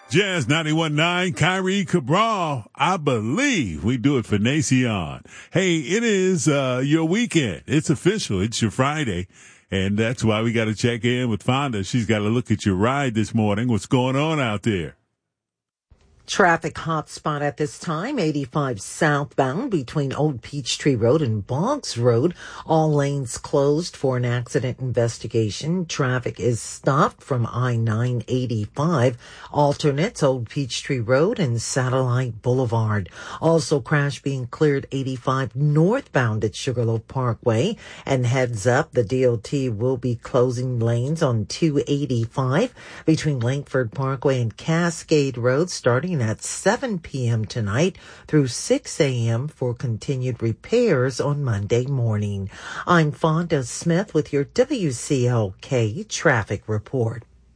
Jazz 91.9, Kyrie Cabral. I believe we do it for Nacion. Hey, it is your weekend. It's official. It's your Friday. And that's why we got to check in with Fonda. She's got to look at your ride this morning. What's going on out there? Traffic hotspot at this time, 85 southbound between Old Peachtree Road and Boggs Road. All lanes closed for an accident investigation. Traffic is stopped from I-985. Alternates, Old Peachtree Road and Satellite Boulevard. Also crash being cleared 85 northbound at Sugarloaf Parkway. And heads up, the DOT will be closing lanes on 285 between Langford Parkway and Cascade Road starting at 7 p.m. tonight through 6 a.m. for continued repairs on Monday morning. I'm Fonda Smith with your WCLK traffic report.